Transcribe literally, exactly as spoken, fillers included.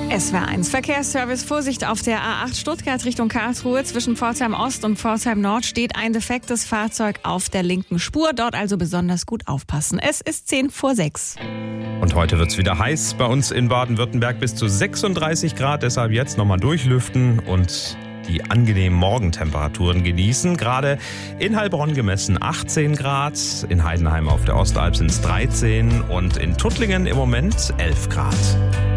S W R eins Verkehrsservice. Vorsicht auf der A acht Stuttgart Richtung Karlsruhe. Zwischen Pforzheim Ost und Pforzheim Nord steht ein defektes Fahrzeug auf der linken Spur. Dort also besonders gut aufpassen. Es ist zehn vor sechs. Und heute wird es wieder heiß. Bei uns in Baden-Württemberg bis zu sechsunddreißig Grad. Deshalb jetzt nochmal durchlüften und die angenehmen Morgentemperaturen genießen. Gerade in Heilbronn gemessen achtzehn Grad, in Heidenheim auf der Ostalb sind es dreizehn und in Tuttlingen im Moment elf Grad.